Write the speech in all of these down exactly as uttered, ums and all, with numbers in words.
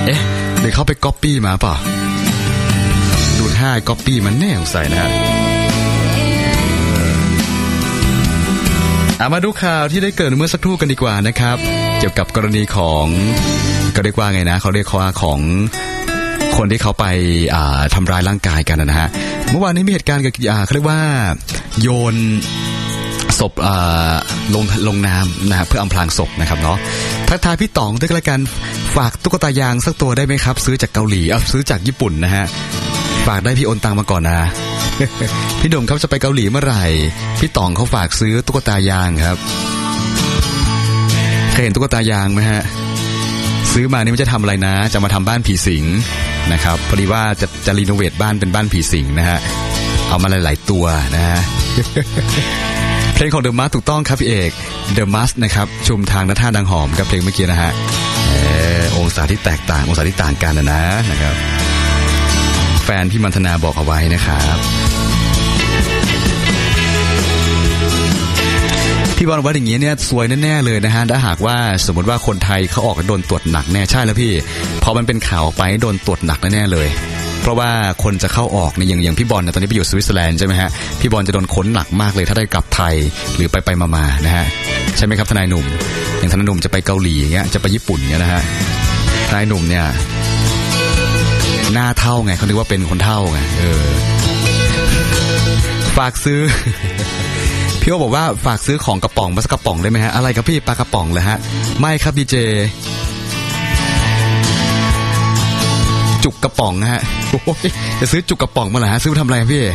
เอ๊ะเดี๋ยวเขาไปก๊อปปี้มาเปล่าดูท่าก๊อปปี้มันแน่สงสัยนะฮะเอามาดูข่าวที่ได้เกิดเมื่อสักครู่กันดีกว่านะครับเกี่ยวกับกรณีของก็เรียกว่าไงนะเขาเรียกว่าของคนที่เขาไปทำร้ายร่างกายกันนะฮะเมื่อวานนี้มีเหตุการณ์กับเขาเรียกว่าโยนศพลงลงน้ำนะเพื่ออำพรางศพนะครับเนาะทักทายพี่ต๋องด้วยกันฝากตุ๊กตายางสักตัวได้ไหมครับซื้อจากเกาหลีเอาซื้อจากญี่ปุ่นนะฮะฝากได้พี่โอนตังมาก่อนนะพี่หนุ่มเขาจะไปเกาหลีเมื่อไหร่พี่ต๋องเขาฝากซื้อตุ๊กตายางครับเคยเห็นตุ๊กตายางไหมฮะซื้อมานี่มันจะทำอะไรนะจะมาทำบ้านผีสิงนะครับพอดีว่าจะจะรีโนเวทบ้านเป็นบ้านผีสิงนะฮะเอามาหลายๆตัวนะฮะเพลงของ The Mask ถูกต้องครับพี่เอก The Mask นะครับชุมทางหน้าท่าดังหอมกับเพลงเมื่อกี้นะฮะเออองศาที่แตกต่างองศาที่ต่างกันนะนะนะครับแฟนพี่มันธนาบอกเอาไว้นะครับพี่บอลว่าอย่างนี้เนี่ยซวยแน่ๆเลยนะฮะถ้าหากว่าสมมติว่าคนไทยเขาออกโดนตรวจหนักแน่ใช่แล้วพี่พอมันเป็นข่าวไปโดนตรวจหนักแน่ๆเลยเพราะว่าคนจะเข้าออกเนี่ยอย่างอย่างพี่บอลนะตอนนี้ไปอยู่สวิตเซอร์แลนด์ใช่ไหมฮะพี่บอลจะโดนค้นหนักมากเลยถ้าได้กลับไทยหรือไปไปมาๆนะฮะใช่ไหมครับทนายหนุ่มอย่างทนายหนุ่มจะไปเกาหลีอย่างเงี้ยจะไปญี่ปุ่นเงี้ยนะฮะทนายหนุ่มเนี่ยหน้าเท่าไงเขาเรียกว่าเป็นคนเท่าไงเออฝากซื้อพี่โอบอกว่าฝากซื้อของกระป๋องมาสักกระป๋องได้ไหมฮะอะไรครับพี่ปลากระป๋องเลยฮะไม่ครับดีเจจุกกระป๋องฮะจะซื้อจุกกระป๋องมาเหรอฮะซื้อมาทำอะไรพี่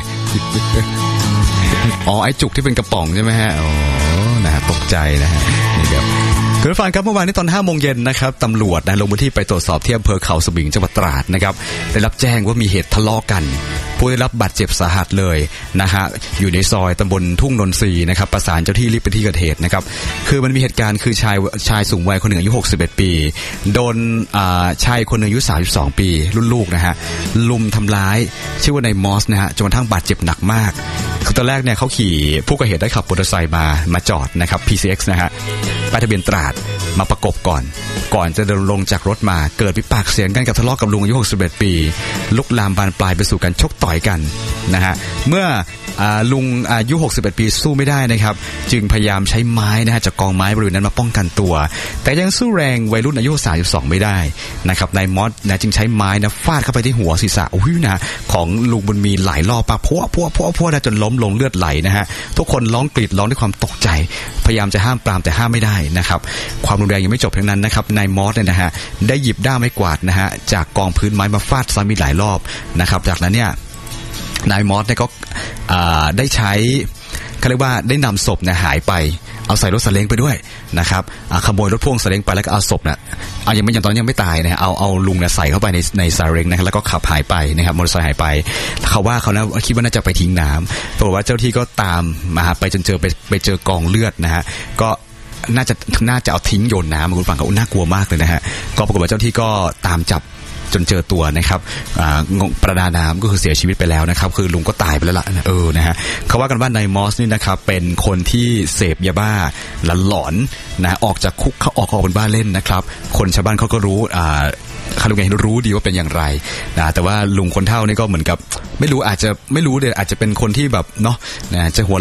อ๋อไอ้จุกที่เป็นกระป๋องใช่ไหมฮะอ๋อนะฮะตกใจนะฮะนี่ครับคุณผู้ฟังครับเมื่อวานนี้ตอนห้าโมงเย็นนะครับตำรวจนะลงพื้นที่ไปตรวจสอบที่อำเภอเขาสมิงจังหวัดตราดนะครับได้รับแจ้งว่ามีเหตุทะเลาะกันผู้ได้รับบาดเจ็บสาหัสเลยนะฮะอยู่ในซอยตำบลทุ่งนนทรีนะครับประสานเจ้าที่รีบไปที่เกิดเหตุนะครับคือมันมีเหตุการณ์คือชายชายสูงวัยคนหนึ่งอายุหกสิบเอ็ดปีโดนชายคนหนึ่งอายุสามสิบสองปีรุ่นลูกนะฮะลุมทำร้ายชื่อว่านายมอสนะฮะจนกระทั่งบาดเจ็บหนักมากคือตอนแรกเนี่ยเขาขี่ผู้ก่อเหตุได้ขับมอเตอร์ไซค์มามาจอดนะครับ พี ซี เอ็กซ์ นะฮะป้ายทะเบียนตราดมาประกบก่อนก่อนจะเดินลงจากรถมาเกิดวิพากษ์เสียงกันกับทะเลาะกับลุงอายุหกสิบเอ็ดปีลุกลามบานปลายไปสู่การชกต่อยกันนะฮะเมื่อลุงอายุหกสิบเอ็ดปีสู้ไม่ได้นะครับจึงพยายามใช้ไม้นะฮะจากกองไม้บริเวณนั้นมาป้องกันตัวแต่ยังสู้แรงวัยรุ่นอายุสามสิบสองไม่ได้นะครับนายมอสนะจึงใช้ไม้นะฟาดเข้าไปที่หัวศีรษะโอ้ยนะของลุงบุญมีหลายรอบปะพัวพัวพัวพัวนะจนล้มลงเลือดไหลนะฮะทุกคนร้องกรีดร้องด้วยความตกใจพยายามจะห้ามปรามแต่ห้ามไม่ได้นะครับความรุนแรงยังไม่จบเพียงนั้นนะครับนายมอสเนี่ยนะฮะได้หยิบด้ามไม้กวาดนะฮะจากกองพื้นไม้มาฟาดซ้ำอีกหลายรอบนะครับจากนั้นเนี่ยนายมอสเนี่ยก็ได้ใช้เขาเรียกว่าได้นำศพเนี่ยหายไปเอาใส่รถซาเล้งไปด้วยนะครับขโมยรถพ่วงซาเล้งไปแล้วก็เอาศพเนี่ยเอายังไม่ยังตอนยังไม่ตายนะเอาเอาลุงเนี่ยใส่เข้าไปในในซาเล้งนะครับแล้วก็ขับหายไปนะครับมอเตอร์ไซค์หายไปเขาว่าเขานะคิดว่าน่าจะไปทิ้งน้ำปรากฏว่าเจ้าที่ก็ตามมาไปจนเจอไปไปเจอกองเลือดนะฮะก็น่าจะน่าจะเอาทิ้งโยนน้ำคุณฟังเขาน่ากลัวมากเลยนะฮะก็ปรากฏว่าเจ้าที่ก็ตามจับจนเจอตัวนะครับประดาน้ำก็คือเสียชีวิตไปแล้วนะครับคือลุงก็ตายไปแล้วล่ะเออนะฮะเขาว่ากันว่านายมอสนี่นะครับเป็นคนที่เสพยาบ้าและหลอนนะออกจากคุกเขาออกออกเป็นบ้าเล่นนะครับคนชาวบ้านเขาก็รู้อ่าเขารู้ไงรู้ดีว่าเป็นอย่างไรนะแต่ว่าลุงคนเฒ่านี่ก็เหมือนกับไม่รู้อาจจะไม่รู้เดี๋ยวอาจจะเป็นคนที่แบบเนาะนะจะหัว